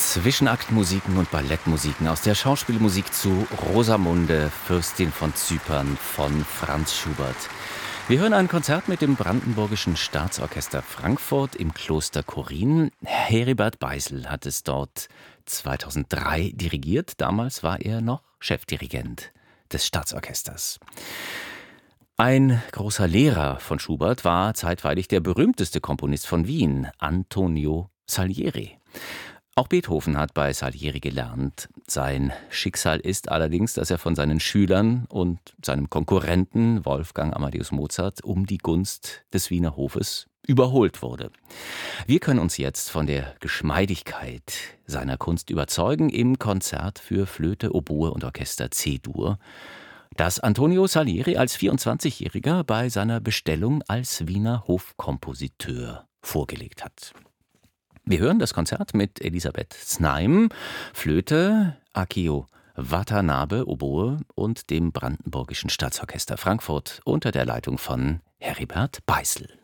Zwischenaktmusiken und Ballettmusiken aus der Schauspielmusik zu Rosamunde, Fürstin von Zypern von Franz Schubert. Wir hören ein Konzert mit dem Brandenburgischen Staatsorchester Frankfurt im Kloster Chorin. Heribert Beisel hat es dort 2003 dirigiert. Damals war er noch Chefdirigent des Staatsorchesters. Ein großer Lehrer von Schubert war zeitweilig der berühmteste Komponist von Wien, Antonio Salieri. Auch Beethoven hat bei Salieri gelernt. Sein Schicksal ist allerdings, dass er von seinen Schülern und seinem Konkurrenten Wolfgang Amadeus Mozart um die Gunst des Wiener Hofes überholt wurde. Wir können uns jetzt von der Geschmeidigkeit seiner Kunst überzeugen im Konzert für Flöte, Oboe und Orchester C-Dur, das Antonio Salieri als 24-Jähriger bei seiner Bestellung als Wiener Hofkompositeur vorgelegt hat. Wir hören das Konzert mit Elisabeth Znaim, Flöte, Akio Watanabe, Oboe und dem Brandenburgischen Staatsorchester Frankfurt unter der Leitung von Heribert Beisel.